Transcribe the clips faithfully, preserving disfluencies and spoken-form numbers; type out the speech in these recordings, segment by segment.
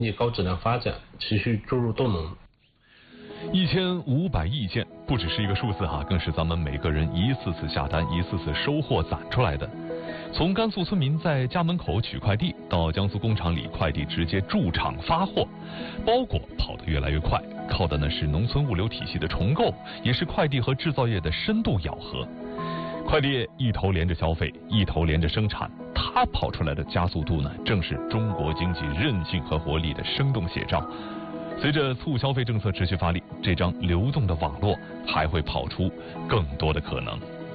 以高质量发展持续注入动能。 一千五百亿件不只是一个数字哈，更是咱们每个人一次次下单、一次次收货攒出来的。从甘肃村民在家门口取快递，到江苏工厂里快递直接驻厂发货，包裹跑得越来越快，靠的呢是农村物流体系的重构，也是快递和制造业的深度咬合。快递业一头连着消费，一头连着生产，它跑出来的加速度呢，正是中国经济韧性和活力的生动写照。随着促消费政策持续发力，这张流动的网络还会跑出更多的可能。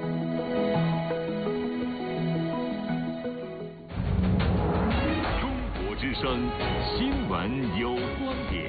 中国之声新闻有观点，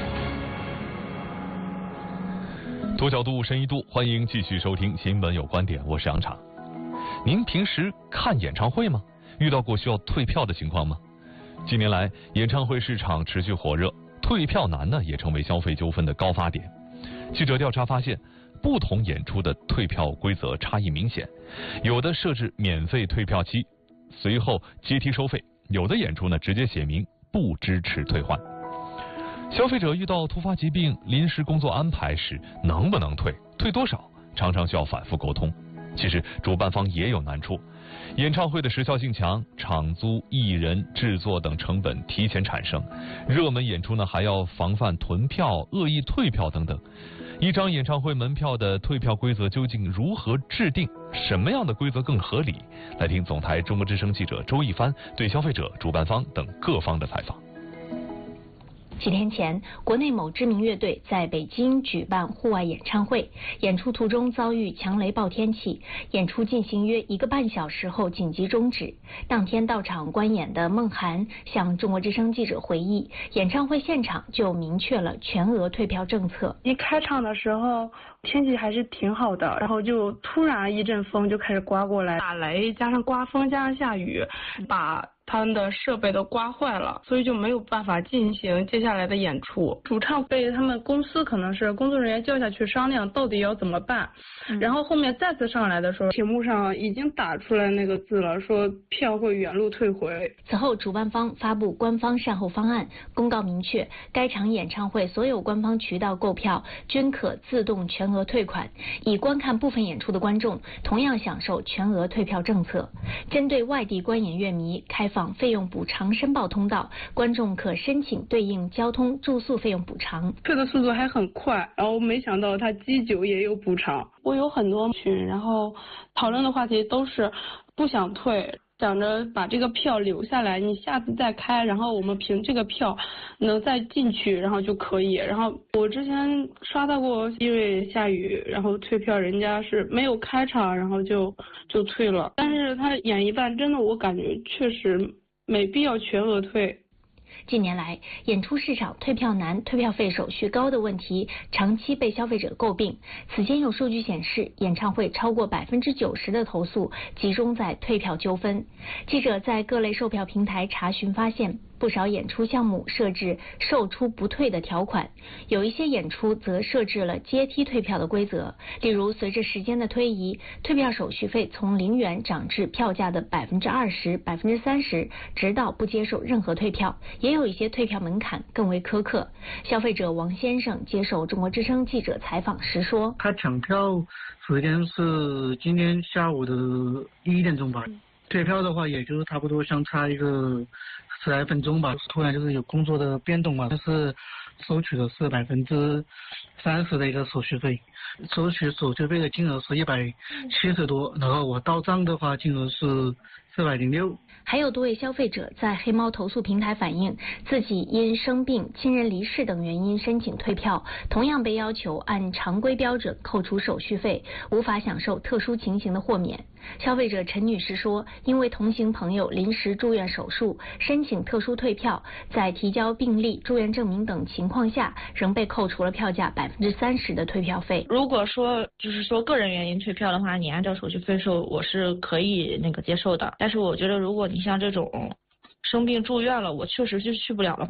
多角度、深一度，欢迎继续收听新闻有观点，我是杨昶。您平时看演唱会吗？遇到过需要退票的情况吗？近年来，演唱会市场持续火热。退票难呢，也成为消费纠纷的高发点。记者调查发现，不同演出的退票规则差异明显，有的设置免费退票期，随后阶梯收费；有的演出呢，直接写明不支持退换。消费者遇到突发疾病、临时工作安排时，能不能退？退多少？常常需要反复沟通。其实主办方也有难处。演唱会的时效性强，场租、艺人、制作等成本提前产生，热门演出呢还要防范囤票、恶意退票等等。一张演唱会门票的退票规则究竟如何制定？什么样的规则更合理？来听总台中国之声记者周一帆对消费者、主办方等各方的采访。 几天前，国内某知名乐队在北京举办户外演唱会，演出途中遭遇强雷暴天气，演出进行约一个半小时后紧急终止。当天到场观演的孟涵向中国之声记者回忆，演唱会现场就明确了全额退票政策。 一开场的时候天气还是挺好的，然后就突然一阵风就开始刮过来，打雷加上刮风加上下雨，把他们的设备都刮坏了，所以就没有办法进行接下来的演出。主唱被他们公司可能是工作人员叫下去商量到底要怎么办，嗯、然后后面再次上来的时候，屏幕上已经打出来那个字了，说票会原路退回。 此后主办方发布官方善后方案，公告明确该场演唱会所有官方渠道购票均可自动全额退款，已观看部分演出的观众同样享受全额退票政策。针对外地观演乐迷开放费用补偿申报通道，观众可申请对应交通、住宿费用补偿。 退的速度还很快，然后没想到他机酒也有补偿。我有很多群，然后讨论的话题都是不想退，想着把这个票留下来，你下次再开，然后我们凭这个票能再进去，然后就可以。然后我之前刷到过，因为下雨，然后退票，人家是没有开场，然后就就退了。但是他演一半，真的我感觉确实没必要全额退。 近年来，演出市场退票难、退票费手续高的问题长期被消费者诟病。此前有数据显示，演唱会超过百分之九十的投诉集中在退票纠纷。记者在各类售票平台查询发现，不少演出项目设置售出不退的条款，有一些演出则设置了阶梯退票的规则。例如，随着时间的推移，退票手续费从零元涨至票价的百分之二十、百分之三十，直到不接受任何退票。也有一些退票门槛更为苛刻。消费者王先生接受中国之声记者采访时说：“ 他抢票时间是今天下午的一点钟吧，退票的话也就是差不多相差一个十来分钟吧。突然就是有工作的变动嘛，但是收取的是百分之三十的一个手续费，收取手续费的金额是一百七十多，然后我到账的话金额是四百零六。” 还有多位消费者在黑猫投诉平台反映，自己因生病、亲人离世等原因申请退票，同样被要求按常规标准扣除手续费，无法享受特殊情形的豁免。消费者陈女士说，因为同行朋友临时住院手术，申请特殊退票，在提交病历、住院证明等情况下，仍被扣除了票价百分之三十的退票费。 如果说就是说个人原因退票的话，你按照手续费收，我是可以那个接受的。但是我觉得，如果你像这种生病住院了，我确实就去不了的话，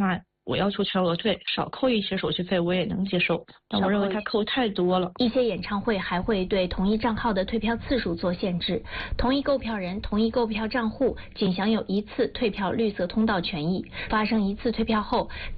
我要求全额退，少扣一些手续费我也能接受，但我认为他扣太多了。 一些演唱会还会对同一账号的退票次数做限制，同一购票人、同一购票账户仅享有一次退票绿色通道权益，发生一次退票后